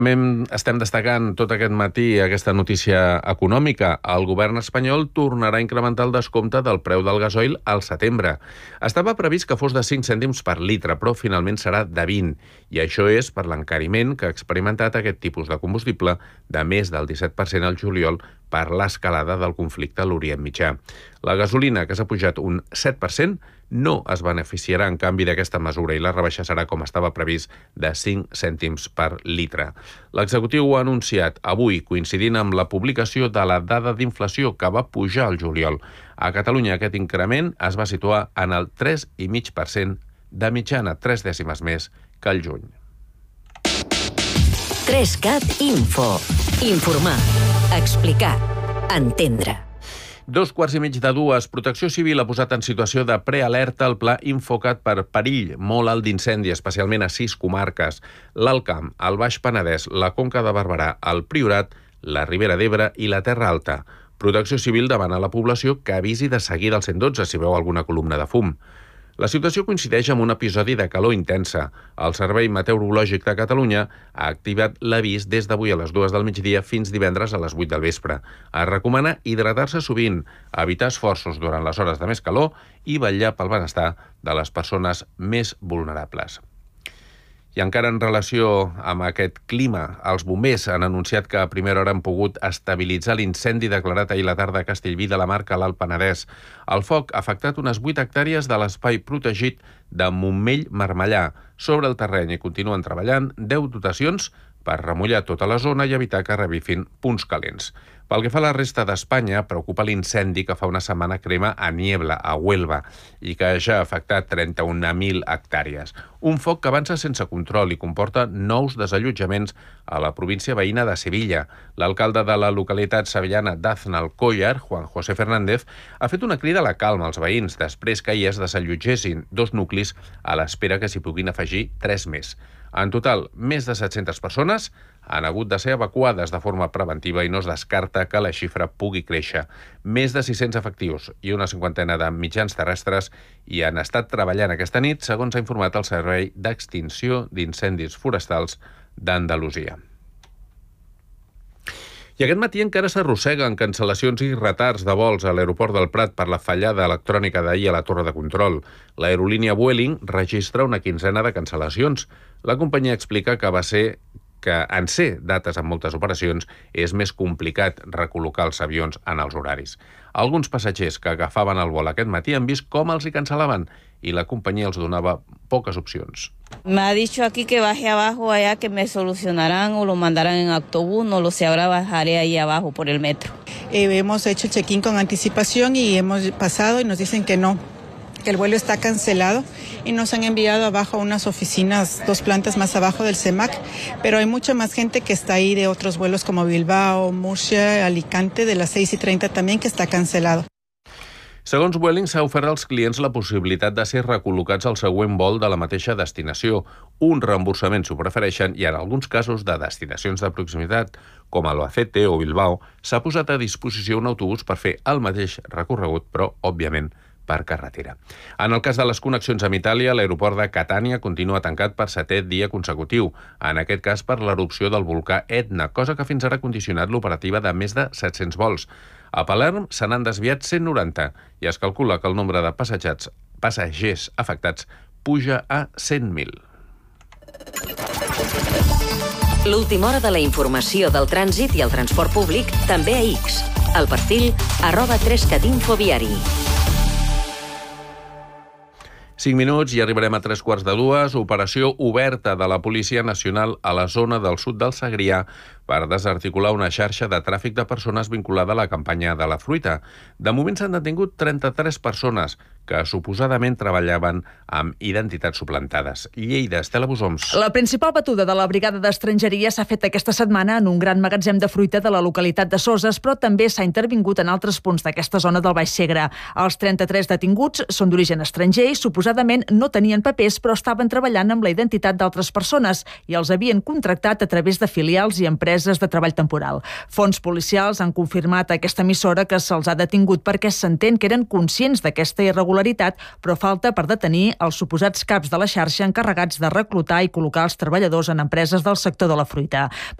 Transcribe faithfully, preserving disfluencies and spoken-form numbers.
Estem destacant tot aquest matí aquesta notícia econòmica. El govern espanyol tornarà a incrementar el descompte del preu del gasoil al setembre. Estava previst que fos de cinc cèntims per litre, però finalment serà de vint. I això és per l'encariment que ha experimentat aquest tipus de combustible de més del disset per cent al juliol per l'escalada del conflicte a l'Orient Mitjà. La gasolina, que s'ha pujat un set per cent, no es beneficiarà en canvi d'aquesta mesura i la rebaixa serà, com estava previst, de cinc cèntims per litre. L'executiu ho ha anunciat avui, coincidint amb la publicació de la dada d'inflació que va pujar al juliol. A Catalunya aquest increment es va situar en el tres coma cinc per cent de mitjana, tres dècimes més que el juny. tres-cat Info. Informar, explicar, entendre. Dos quarts i mig de dues. Protecció Civil ha posat en situació de prealerta el pla Infocat per perill molt alt d'incendi, especialment a sis comarques: l'Alt Camp, el Baix Penedès, la Conca de Barberà, el Priorat, la Ribera d'Ebre i la Terra Alta. Protecció Civil demana a la població que avisi de seguida al cent dotze si veu alguna columna de fum. La situació coincideix amb un episodi de calor intensa. El Servei Meteorològic de Catalunya ha activat l'avís des d'avui a les dues del migdia fins divendres a les vuit del vespre. Es recomana hidratar-se sovint, evitar esforços durant les hores de més calor i vetllar pel benestar de les persones més vulnerables. I encara en relació amb aquest clima, els bombers han anunciat que a primera hora han pogut estabilitzar l'incendi declarat ahir la tarda a Castellví de la Marca, a l'Alt Penedès. El foc ha afectat unes vuit hectàrees de l'espai protegit de Montmell-Marmellà. Sobre el terreny hi continuen treballant deu dotacions per remullar tota la zona i evitar que revifin punts calents. Pel que fa a la resta d'Espanya, preocupa l'incendi que fa una setmana crema a Niebla, a Huelva, i que ja ha afectat trenta-un mil hectàrees. Un foc que avança sense control i comporta nous desallotjaments a la província veïna de Sevilla. L'alcalde de la localitat sevillana d'Aznalcóllar, Juan José Fernández, ha fet una crida a la calma als veïns després que ahir es desallotgessin dos nuclis a l'espera que s'hi puguin afegir tres més. En total, més de set-centes persones han hagut de ser evacuades de forma preventiva i no es descarta que la xifra pugui créixer. Més de sis-cents efectius i una cinquantena de mitjans terrestres hi han estat treballant aquesta nit, segons ha informat el Servei d'Extinció d'Incendis Forestals d'Andalusia. I aquest matí encara s'arrosseguen cancel·lacions i retards de vols a l'aeroport del Prat per la fallada electrònica d'ahir a la torre de control. L'aerolínia Vueling registra una quinzena de cancel·lacions. La companyia explica que va ser que en ser dates amb moltes operacions és més complicat recol·locar els avions en els horaris. Alguns passatgers que agafaven el vol aquest matí han vist com els hi cancel·laven i la companyia els donava poques opcions. Me ha dicho aquí que baje abajo allá, que me solucionarán o lo mandarán en autobús, no lo sé, ahora bajaré ahí abajo por el metro. Eh, hemos hecho el check-in con anticipación y hemos pasado y nos dicen que no, que el vuelo está cancelado y nos han enviado abajo a unas oficinas, dos plantas más abajo del CEMAC, pero hay mucha más gente que está ahí de otros vuelos como Bilbao, Murcia, Alicante, de las seis y treinta también, que está cancelado. Segons Vueling, s'ha ofert als clients la possibilitat de ser recol·locats al següent vol de la mateixa destinació, un reemborsament si ho prefereixen, i en alguns casos de destinacions de proximitat, com Albacete o Bilbao, s'ha posat a disposició un autobús per fer el mateix recorregut, però, òbviament, per carretera. En el cas de les connexions amb Itàlia, l'aeroport de Catània continua tancat per setè dia consecutiu, en aquest cas per l'erupció del volcà Etna, cosa que fins ara ha condicionat l'operativa de més de set-cents vols. A Palerm se n'han desviat cent noranta i es calcula que el nombre de passatgers, passatgers afectats puja a cent mil. L'última hora de la informació del trànsit i el transport públic també a X. El perfil arroba tres-cat info viari. Cinc minuts i arribarem a tres quarts de dues. Operació oberta de la Policia Nacional a la zona del sud del Segrià per desarticular una xarxa de tràfic de persones vinculada a la campanya de la fruita. De moment s'han detingut trenta-tres persones que suposadament treballaven amb identitats suplantades. Lleida, Estela Busoms. La principal batuda de la Brigada d'Estrangeria s'ha fet aquesta setmana en un gran magatzem de fruita de la localitat de Soses, però també s'ha intervingut en altres punts d'aquesta zona del Baix Segre. Els trenta-tres detinguts són d'origen estranger i suposadament no tenien papers, però estaven treballant amb la identitat d'altres persones i els havien contractat a través de filials i empreses empreses de treball temporal. Fons policials han confirmat a aquesta emissora que se'ls ha detingut perquè s'entén que eren conscients d'aquesta irregularitat, però falta per detenir els suposats caps de la xarxa encarregats de reclutar i col·locar els treballadors en empreses del sector de la fruita.